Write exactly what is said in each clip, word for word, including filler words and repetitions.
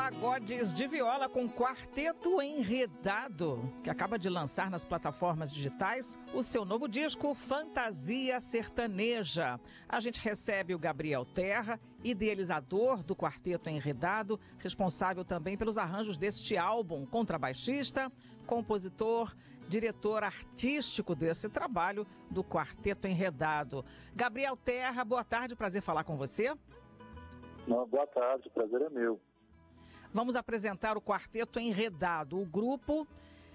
Pagodes de viola com Quarteto Enredado, que acaba de lançar nas plataformas digitais o seu novo disco Fantasia Sertaneja. A gente recebe o Gabriel Terra, idealizador do Quarteto Enredado, responsável também pelos arranjos deste álbum, contrabaixista, compositor, diretor artístico desse trabalho do Quarteto Enredado. Gabriel Terra, boa tarde, prazer falar com você. Não, boa tarde, o prazer é meu. Vamos apresentar o Quarteto Enredado. O grupo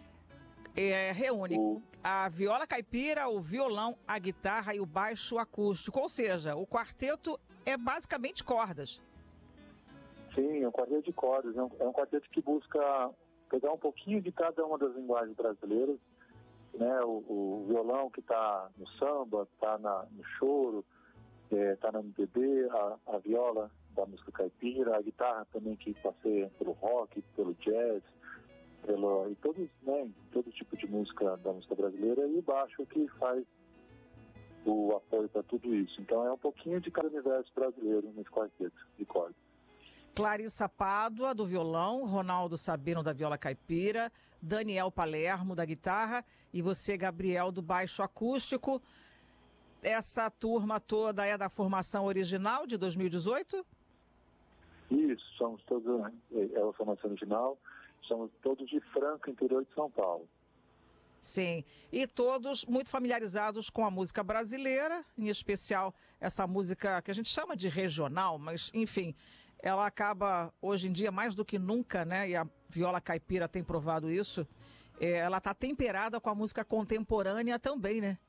é, reúne o... a viola caipira, o violão, a guitarra e o baixo acústico. Ou seja, o quarteto é basicamente cordas. Sim, é um quarteto de cordas. É um, é um quarteto que busca pegar um pouquinho de cada uma das linguagens brasileiras. Né? O, o violão que está no samba, está no choro, está é, no M P B, a, a viola da música caipira, a guitarra também que passeia pelo rock, pelo jazz, pelo, e todos, né, todo tipo de música da música brasileira, e o baixo que faz o apoio para tudo isso. Então é um pouquinho de cada universo brasileiro nesse quarteto de cordas. Clarissa Pádua, do violão, Ronaldo Sabino, da viola caipira, Daniel Palermo, da guitarra, e você, Gabriel, do baixo acústico. Essa turma toda é da formação original de dois mil e dezoito? Isso, somos todos, é a formação original, somos todos de Franca, interior de São Paulo. Sim, e todos muito familiarizados com a música brasileira, em especial essa música que a gente chama de regional, mas enfim, ela acaba hoje em dia mais do que nunca, né, e a viola caipira tem provado isso, é, ela está temperada com a música contemporânea também, né?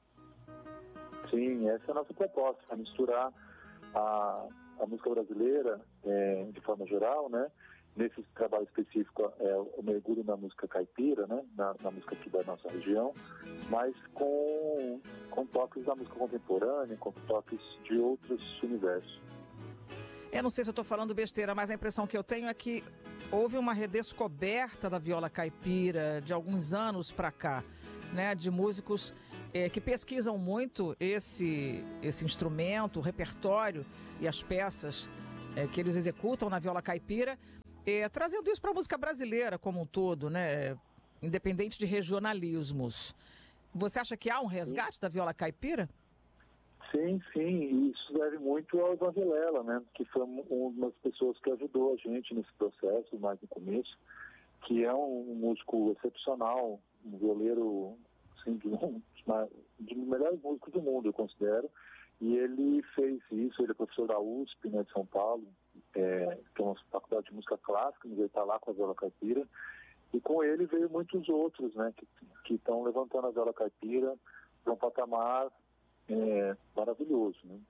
Sim, essa é a nossa proposta, é misturar a, a música brasileira é, de forma geral, né? Nesse trabalho específico é o mergulho na música caipira, né? Na, na música aqui da nossa região, mas com, com toques da música contemporânea, com toques de outros universos. Eu não sei se eu estou falando besteira, mas a impressão que eu tenho é que houve uma redescoberta da viola caipira de alguns anos para cá, né? De músicos É, que pesquisam muito esse, esse instrumento, o repertório e as peças é, que eles executam na viola caipira, é, trazendo isso para a música brasileira como um todo, né? Independente de regionalismos. Você acha que há um resgate sim. da viola caipira? Sim, sim, e isso deve muito ao Ivan Vilela, né? Que foi uma das pessoas que ajudou a gente nesse processo, mais no começo, que é um músico excepcional, um violeiro assim, de um dos melhores músicos do mundo, eu considero, e ele fez isso. Ele é professor da U S P, né, de São Paulo, é, que é uma faculdade de música clássica, mas ele está lá com a viola caipira, e com ele veio muitos outros, né, que estão levantando a viola caipira para um patamar é, maravilhoso, né.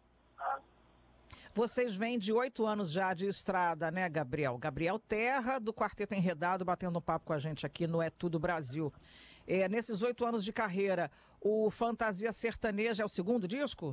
Vocês vêm de oito anos já de estrada, né, Gabriel? Gabriel Terra, do Quarteto Enredado, batendo um papo com a gente aqui no É Tudo Brasil. É, nesses oito anos de carreira, o Fantasia Sertaneja é o segundo disco?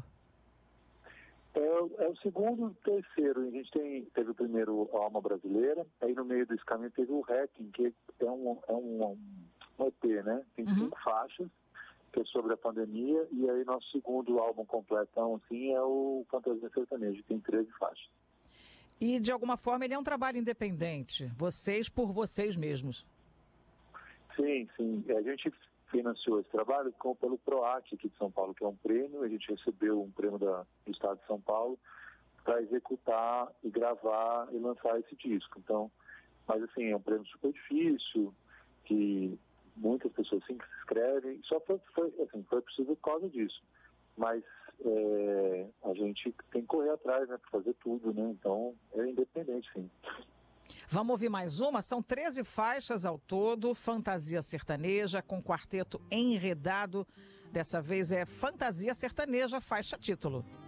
É, é o segundo e terceiro. A gente tem, teve o primeiro Alma Brasileira, aí no meio desse caminho teve o Hacking, que é um, é um, um E P, né? Tem uhum. cinco faixas, que é sobre a pandemia, e aí nosso segundo álbum completão, assim, é o Fantasia Sertaneja, tem treze faixas. E, de alguma forma, ele é um trabalho independente, vocês por vocês mesmos. Sim, sim. A gente financiou esse trabalho com, pelo PROAC aqui de São Paulo, que é um prêmio. A gente recebeu um prêmio da, do Estado de São Paulo para executar e gravar e lançar esse disco. Então, mas assim, é um prêmio super difícil, que muitas pessoas sim que se inscrevem. Só foi, foi, assim, foi possível por causa disso. Mas é, a gente tem que correr atrás, né, para fazer tudo, né? Então, é independente, sim. Vamos ouvir mais uma? São treze faixas ao todo, Fantasia Sertaneja com Quarteto Enredado. Dessa vez é Fantasia Sertaneja, faixa título.